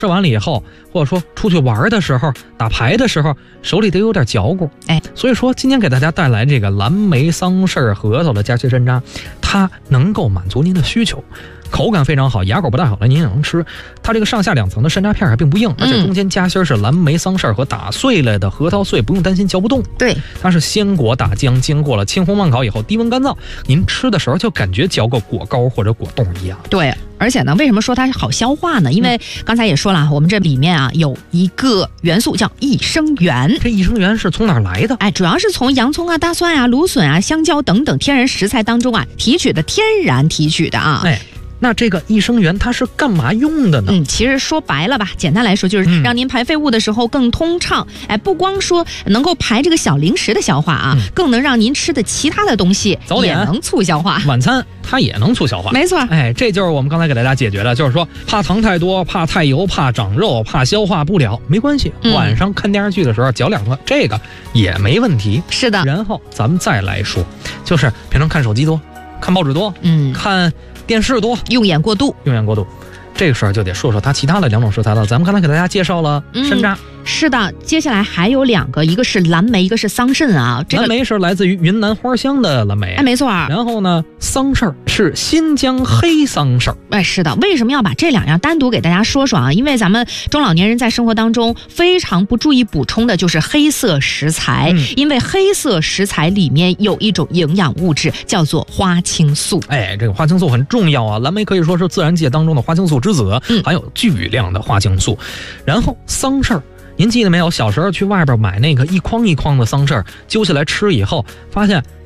吃完了以后，或者说出去玩的时候、打牌的时候，手里得有点嚼骨。所以说今天给大家带来这个蓝莓桑葚核桃的夹切山楂，它能够满足您的需求。口感非常好，牙口不太好的您也能吃。它这个上下两层的山楂片还并不硬，而且中间夹心是蓝莓桑葚和打碎了的核桃碎，不用担心嚼不动。 对， 它是鲜果打浆，经过了青红慢烤以后低温干燥，您吃的时候就感觉嚼个果糕或者果冻一样。 对，而且呢，为什么说它好消化呢？因为刚才也说了，我们这里面啊有一个元素叫益生元。 这益生元是从哪儿来的？ 主要是从洋葱啊、大蒜啊、芦笋啊、香蕉等等天然食材当中啊提取的，天然提取的啊。 那这个益生元它是干嘛用的呢？ 其实说白了吧，简单来说就是让您排废物的时候更通畅。不光说能够排这个小零食的消化啊，更能让您吃的其他的东西也能促消化。 晚餐它也能促消化， 没错。 这就是我们刚才给大家解决的，就是说怕糖太多、怕太油、怕长肉、怕消化不了，没关系。晚上看电视剧的时候嚼两个，这个也没问题。 是的。 然后咱们再来说，就是平常看手机多、看报纸多、看电视多， 用眼过度， 这个时候就得说说它其他的两种食材了。咱们刚才给大家介绍了山楂， 是的，接下来还有两个，一个是蓝莓，一个是桑葚啊。 蓝莓是来自于云南花乡的蓝莓， 没错。 然后呢，桑葚是新疆黑桑葚。 是的。为什么要把这两样单独给大家说说啊？因为咱们中老年人在生活当中非常不注意补充的就是黑色食材，因为黑色食材里面有一种营养物质叫做花青素。 这个花青素很重要啊，蓝莓可以说是自然界当中的花青素之子，含有巨量的花青素。然后桑葚，您记得没有？小时候去外边买那个一筐一筐的桑葚，揪下来吃以后，发现